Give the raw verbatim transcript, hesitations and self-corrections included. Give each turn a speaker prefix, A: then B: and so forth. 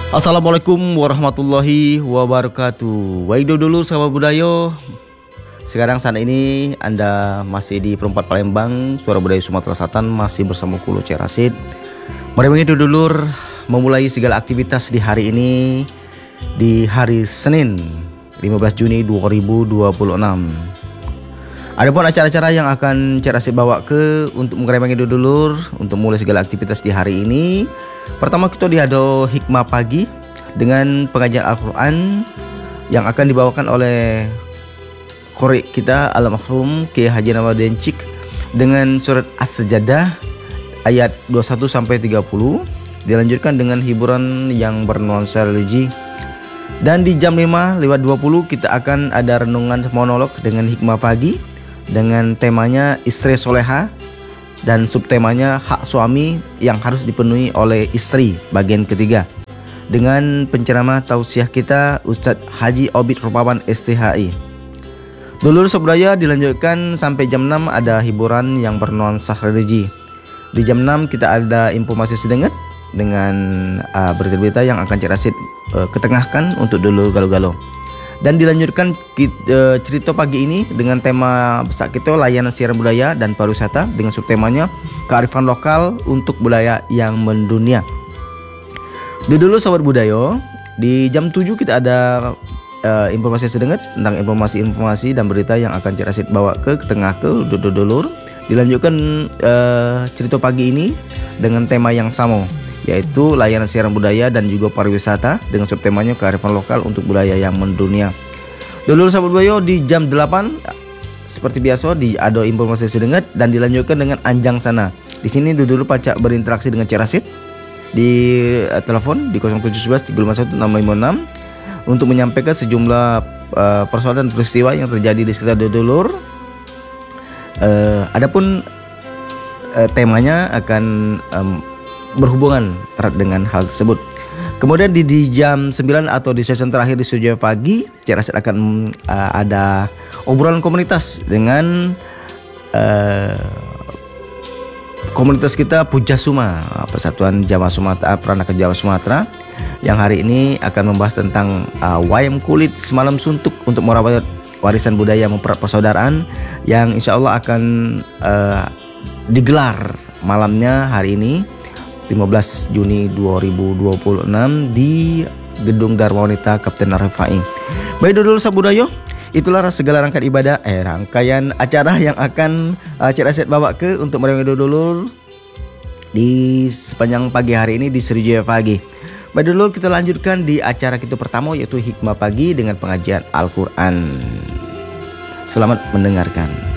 A: Assalamualaikum warahmatullahi wabarakatuh. Waido dulu sahabat budaya. Sekarang saat ini Anda masih di Perempat Palembang, Suara Budaya Sumatera Selatan, masih bersama Kulo Cek Rasid. Mari mengidu dulur memulai segala aktivitas di hari ini, di hari Senin lima belas Juni dua ribu dua puluh enam. Adapun acara-acara yang akan Cek Rasid bawa ke untuk mengeremangi dulur untuk mulai segala aktivitas di hari ini. Pertama kita diado hikmah pagi dengan pengajian Al-Quran yang akan dibawakan oleh Qori kita Al-Mahrum Kiai Haji Nawamuddin Cik dengan surat As-Sajadah ayat dua puluh satu sampai tiga puluh. Dilanjutkan dengan hiburan yang bernuansa religi. Dan di jam lima lewat dua puluh kita akan ada renungan monolog dengan hikmah pagi dengan temanya Istri Soleha dan subtemanya hak suami yang harus dipenuhi oleh istri bagian ketiga dengan penceramah tausiah kita Ustadz Haji Obid Rupawan S T H I. Dulur sebudaya dilanjutkan sampai jam enam ada hiburan yang bernuansa religi. Di jam enam kita ada informasi sedengat dengan uh, berita-berita yang akan Cek Rasid uh, ketengahkan untuk dulur galau-galau. Dan dilanjutkan kita, cerita pagi ini dengan tema besar kita layanan siaran budaya dan pariwisata dengan subtemanya kearifan lokal untuk budaya yang mendunia. Di dulu sahabat budaya, di jam tujuh kita ada uh, informasi sedengat tentang informasi-informasi dan berita yang akan Cek Rasid bawa ke tengah ke dulur-dulur. Dilanjutkan uh, cerita pagi ini dengan tema yang sama, yaitu layanan siaran budaya dan juga pariwisata dengan subtemanya kearifan lokal untuk budaya yang mendunia. Dulu sahabat budaya di jam delapan seperti biasa di ada informasi sedengat dan dilanjutkan dengan anjang sana. Di sini dulu pacak berinteraksi dengan Cek Rasid di uh, telepon di nol tujuh satu satu tiga lima satu enam lima enam untuk menyampaikan sejumlah uh, persoalan dan peristiwa yang terjadi di sekitar dulur. Uh, adapun uh, temanya akan um, berhubungan erat dengan hal tersebut. Kemudian di, di jam sembilan atau di sesi terakhir di studio pagi, Cek Rasid akan uh, ada obrolan komunitas dengan uh, komunitas kita Pujasuma, Persatuan Jawa Sumatera, Peranakan Jawa Sumatera, yang hari ini akan membahas tentang uh, wayang kulit semalam suntuk untuk merawat warisan budaya mempererat persaudaraan yang insya Allah akan uh, digelar malamnya hari ini lima belas Juni dua ribu dua puluh enam di Gedung Dharma Wanita Kapten Arifai. Baik dulu sabudaya, itulah segala rangkaian ibadah eh rangkaian acara yang akan uh, Cek Rasid bawa ke untuk menemani dulur di sepanjang pagi hari ini di Sriwijaya Pagi. Baik dulu kita lanjutkan di acara kita pertama yaitu hikmah pagi dengan pengajian Al-Quran. Selamat mendengarkan.